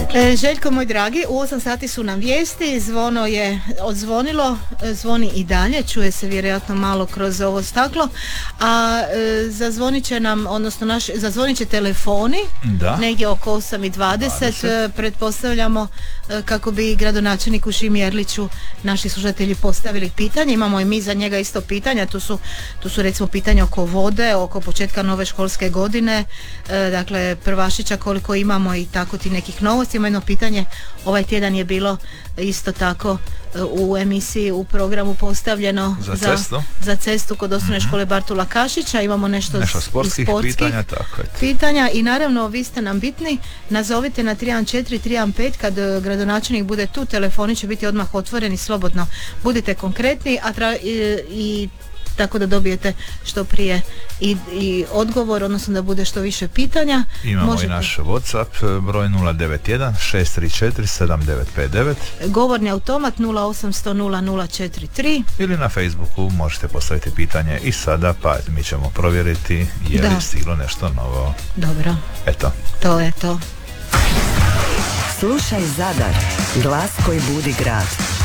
Željko moj dragi, u 8 sati su nam vijesti, zvono je odzvonilo, zvoni i dalje, čuje se vjerojatno malo kroz ovo staklo, a zazvonit će nam, odnosno zazvonit će telefoni, negdje oko 8:20, pretpostavljamo kako bi gradonačelniku Šimi Erliću naši slušatelji postavili pitanje, imamo i mi za njega isto pitanja, tu su recimo pitanja oko vode, oko početka nove školske godine, dakle prvašića koliko imamo i tako ti nekih novosti. Ima jedno pitanje, ovaj tjedan je bilo isto tako u emisiji, u programu postavljeno za cestu kod osnovne škole Bartula Kašića. Imamo nešto sportskih pitanja i naravno vi ste nam bitni, nazovite na 314 315 kad gradonačelnik bude tu, telefoni će biti odmah otvoreni, slobodno budite konkretni i tako da dobijete što prije i odgovor, odnosno da bude što više pitanja. Imamo i naš WhatsApp broj 091 634 7959, govorni automat 0800 0043 ili na Facebooku možete postaviti pitanje i sada, pa mi ćemo provjeriti je li stiglo nešto novo. Dobro. Eto. To je to. Slušaj Zadar, glas koji budi grad.